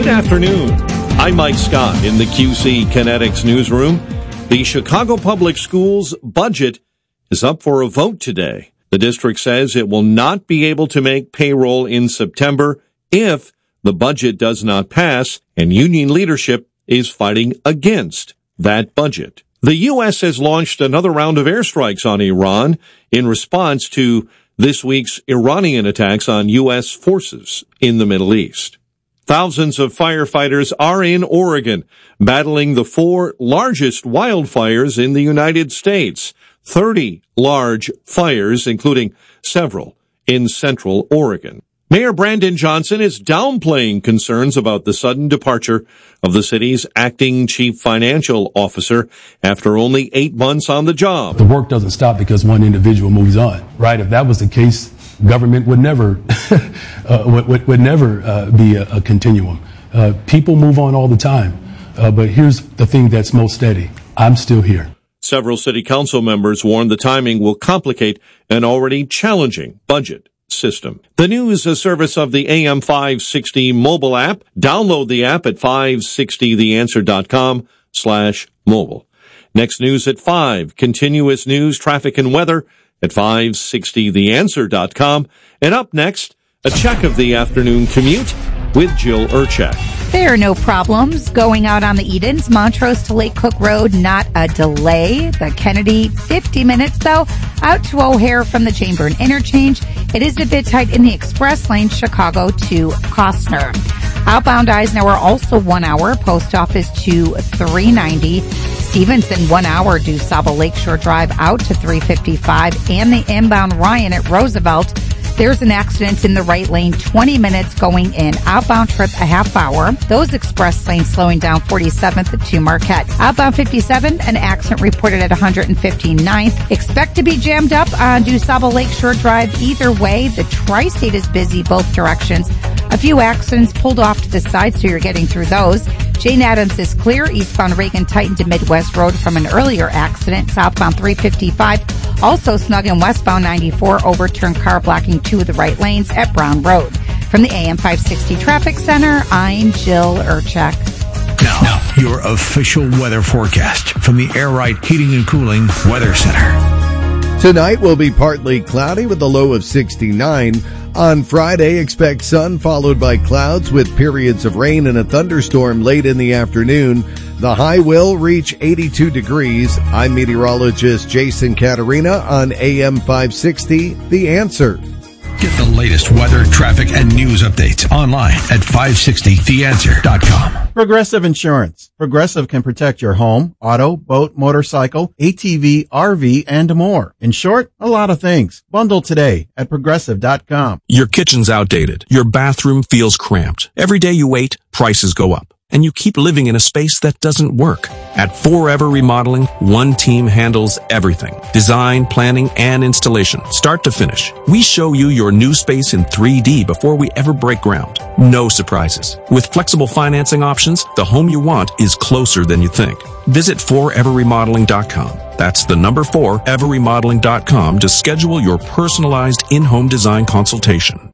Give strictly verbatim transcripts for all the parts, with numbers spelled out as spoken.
afternoon. I'm Mike Scott in the Q C Kinetics newsroom. The Chicago Public Schools budget is up for a vote today. The district says it will not be able to make payroll in September if the budget does not pass, and union leadership is fighting against that budget. The U S has launched another round of airstrikes on Iran in response to this week's Iranian attacks on U S forces in the Middle East. Thousands of firefighters are in Oregon, battling the four largest wildfires in the United States. thirty large fires, including several in central Oregon. Mayor Brandon Johnson is downplaying concerns about the sudden departure of the city's acting chief financial officer after only eight months on the job. The work doesn't stop because one individual moves on, right? If that was the case, government would never uh, would, would never uh, be a, a continuum. Uh, people move on all the time, uh, but here's the thing that's most steady. I'm still here. Several city council members warn the timing will complicate an already challenging budget system. The news is a service of the A M five sixty mobile app. Download the app at five sixty the answer dot com slash mobile. Next news at five. Continuous news, traffic, and weather at five sixty the answer dot com. And up next, a check of the afternoon commute with Jill Urchak. There are no problems going out on the Edens. Montrose to Lake Cook Road, not a delay. The Kennedy, fifty minutes though. Out to O'Hare from the Chamberlain interchange. It is a bit tight in the express lane, Chicago to Costner. Outbound Eisenhower also one hour. Post office to three ninety. Stevenson one hour. DuSable Lakeshore Drive out to three fifty-five. And the inbound Ryan at Roosevelt. There's an accident in the right lane, twenty minutes going in. Outbound trip, a half hour. Those express lanes slowing down forty-seventh to Marquette. Outbound fifty-seven, an accident reported at one fifty-ninth. Expect to be jammed up on DuSable Lakeshore Drive either way. The Tri-State is busy both directions. A few accidents pulled off to the side, so you're getting through those. Jane Addams is clear. Eastbound Reagan Titan to Midwest Road from an earlier accident. Southbound three fifty-five. Also snug in westbound ninety-four. Overturned car blocking two of the right lanes at Brown Road. From the A M five sixty Traffic Center, I'm Jill Urchak. Now, now, your official weather forecast from the Air Right Heating and Cooling Weather Center. Tonight will be partly cloudy with a low of sixty-nine. On Friday, expect sun followed by clouds with periods of rain and a thunderstorm late in the afternoon. The high will reach eighty-two degrees. I'm meteorologist Jason Caterina on A M five sixty, The Answer. Get the latest weather, traffic, and news updates online at five sixty the answer dot com. Progressive Insurance. Progressive can protect your home, auto, boat, motorcycle, A T V, R V, and more. In short, a lot of things. Bundle today at progressive dot com. Your kitchen's outdated. Your bathroom feels cramped. Every day you wait, prices go up. And you keep living in a space that doesn't work. At Forever Remodeling, one team handles everything. Design, planning, and installation, start to finish. We show you your new space in three D before we ever break ground. No surprises. With flexible financing options, the home you want is closer than you think. Visit forever remodeling dot com. That's the number four, ever remodeling dot com to schedule your personalized in-home design consultation.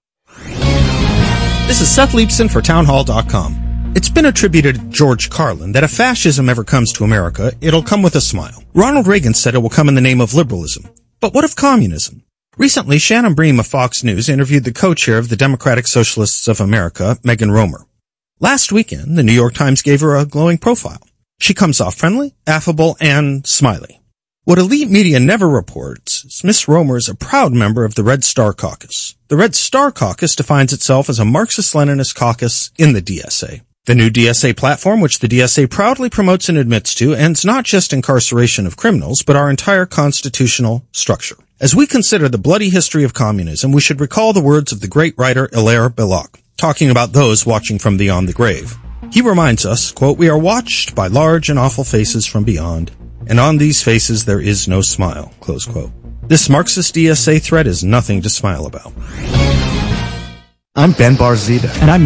This is Seth Leibson for townhall dot com. It's been attributed to George Carlin that if fascism ever comes to America, it'll come with a smile. Ronald Reagan said it will come in the name of liberalism. But what of communism? Recently, Shannon Bream of Fox News interviewed the co-chair of the Democratic Socialists of America, Megan Romer. Last weekend, the New York Times gave her a glowing profile. She comes off friendly, affable, and smiley. What elite media never reports is Miss Romer is a proud member of the Red Star Caucus. The Red Star Caucus defines itself as a Marxist-Leninist caucus in the D S A. The new D S A platform, which the D S A proudly promotes and admits to, ends not just incarceration of criminals, but our entire constitutional structure. As we consider the bloody history of communism, we should recall the words of the great writer Hilaire Belloc, talking about those watching from beyond the grave. He reminds us, quote, "We are watched by large and awful faces from beyond, and on these faces there is no smile," close quote. This Marxist D S A threat is nothing to smile about. I'm Ben Barzita. And I'm